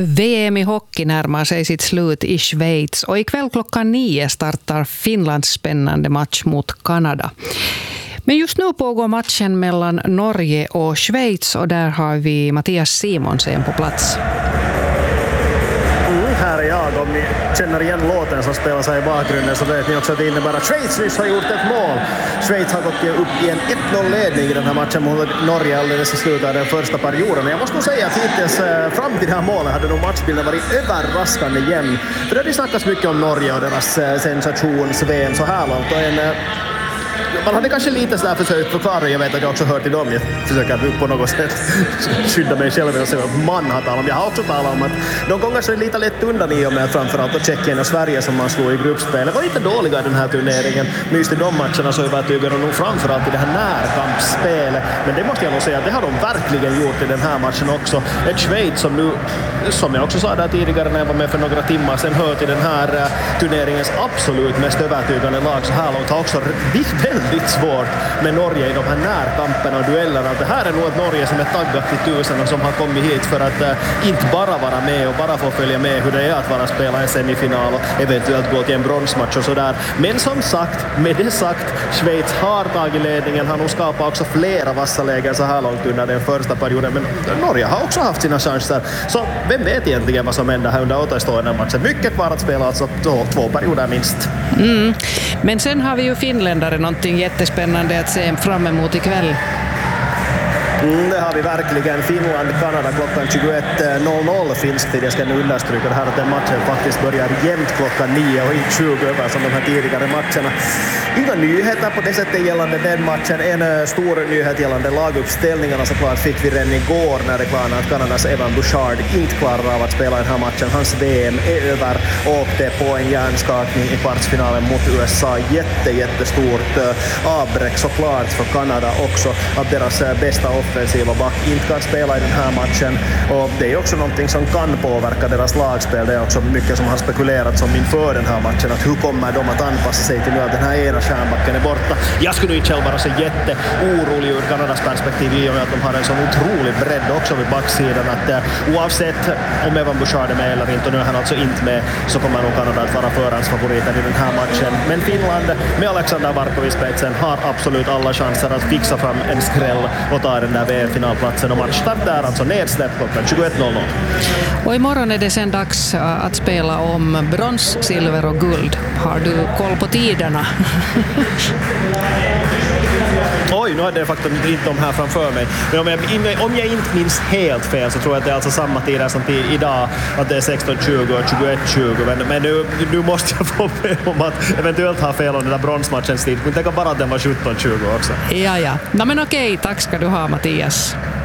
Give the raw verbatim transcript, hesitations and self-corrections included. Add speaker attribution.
Speaker 1: V M i hockey närmar sig sitt slut i Schweiz och ikväll klockan nio startar Finlands spännande match mot Kanada. Men just nu pågår matchen mellan Norge och Schweiz och där har vi Mattias Simonsen på plats.
Speaker 2: Mm, här är jag. Om ni känner igen låten som spelar sig i bakgrunden så vet ni också att det innebär att Schweiz nyss har gjort ett mål. Schweiz har gått upp i en ett noll-ledning i den här matchen mot Norge alldeles i slutet av den första perioden. Jag måste nog säga att hittills fram till det här målet hade nog matchbilden varit överraskande jämn. För det har snackats mycket om Norge och deras sensations-V M så här långt. Och en, man hade kanske lite sådär försökt förklara, jag vet att jag också hör till dem, jag försöker på något sätt skydda mig själv och säga att man har talat om. Jag har också talat om att de gånger så är det lite lätt undan i och med att framförallt att Tjeckien och Sverige som man slog i gruppspelet var lite dåliga i den här turneringen. Men just i de matcherna så övertygar de nog framförallt i det här närkampsspelet. Men det måste jag nog säga att det har de verkligen gjort i den här matchen också. Ett Schweiz som nu, som jag också sa där tidigare när jag var med för några timmar sedan, hör till den här turneringens absolut mest övertygande lag så här långt, har också väldigt svårt med Norge i de här närkamperna och duellerna. Det här är nog ett Norge som är taggat till tusen och som har kommit hit för att uh, inte bara vara med och bara få följa med hur det är att vara spela en semifinal och eventuellt gå till en bronsmatch och sådär. Men som sagt, med det sagt, Schweiz har tagit ledningen, har nog skapat också flera vassa lägen så här långt under den första perioden, men Norge har också haft sina chanser. Så vem vet egentligen vad som händer här under återstående matchen? Mycket kvar att spela, alltså två, två perioder minst.
Speaker 1: Mm. Men sen har vi ju finländare någonting jättespännande att se fram emot ikväll.
Speaker 2: Mm, det har vi verkligen. Finland-Kanada klockan tjugoett noll noll finsk tid. Jag ska nu understryka det här att den matchen faktiskt börjar jämnt klockan nio och inte tjugo över som de här tidigare matcherna. Inga nyheter på det sättet gällande den matchen. En stor nyhet gällande laguppställningarna såklart fick vi redan igår när det klarade att Kanadas Evan Bouchard inte klarar av att spela den här matchen. Hans V M är över, åkte på en hjärnskakning i kvartsfinalen mot U S A. Jätte, jättestort avbräck såklart för Kanada också att deras bästa offensiva back inte kan spela i den här matchen. Och det är också någonting som kan påverka deras lagspel. Det är också mycket som har spekulerats om inför den här matchen. Att hur kommer de att anpassa sig till nu att den här ena stjärnbacken är borta. Jag skulle inte själv vara så jätteorolig ur Kanadas perspektiv i och med att de har en sån otrolig bredd också vid backsidan. Att uh, oavsett om Evan Bouchard är med eller inte, och nu är han alltså inte med, så kommer nog Kanada att vara förhandsfavoriten i den här matchen. Men Finland med Alexander Barkov i spetsen har absolut alla chanser att fixa fram en skräll och ta den där V M-finalplatsen, och matchstart där alltså nedsläpp klockan tjugoett noll noll.
Speaker 1: Och imorgon är det sen dags att spela om brons, silver och guld. Har du koll på tiderna?
Speaker 2: Oj, nu hade jag faktiskt inte de här framför mig. Men om jag, om jag inte minns helt fel så tror jag att det är alltså samma tider som till idag. Att det är sexton tjugo och tjugoett tjugo. Men, men nu, nu måste jag få med om att eventuellt ha fel om den där bronsmatchens tid. Men tänk bara att den var sjutton tjugo också.
Speaker 1: Ja, ja. No, men okej, tack ska du ha, Mattias.